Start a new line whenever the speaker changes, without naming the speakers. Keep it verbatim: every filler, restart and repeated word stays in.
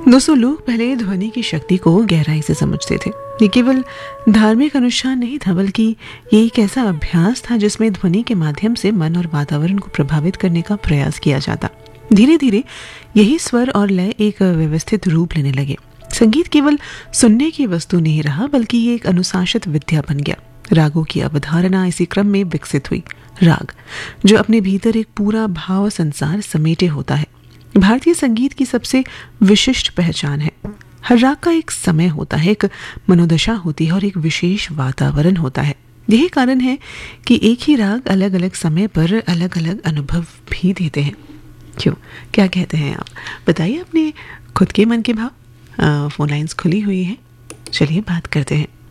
दोस्तों, लोग पहले ध्वनि की शक्ति को गहराई से समझते थे। ये केवल धार्मिक अनुष्ठान नहीं था, बल्कि ये एक ऐसा अभ्यास था जिसमें ध्वनि के माध्यम से मन और वातावरण को प्रभावित करने का प्रयास किया जाता। धीरे धीरे यही स्वर और लय एक व्यवस्थित रूप लेने लगे। संगीत केवल सुनने की वस्तु नहीं रहा, बल्कि ये एक अनुशासित विद्या बन गया। रागों की अवधारणा इसी क्रम में विकसित हुई। राग, जो अपने भीतर एक पूरा भाव संसार समेटे होता है, भारतीय संगीत की सबसे विशिष्ट पहचान है। हर राग का एक समय होता है, एक मनोदशा होती है और एक विशेष वातावरण होता है। यही कारण है कि एक ही राग अलग अलग समय पर अलग अलग अनुभव भी देते हैं। क्यों, क्या कहते हैं आप? बताइए अपने खुद के मन के भाव। फोन लाइन्स खुली हुई हैं, चलिए बात करते हैं।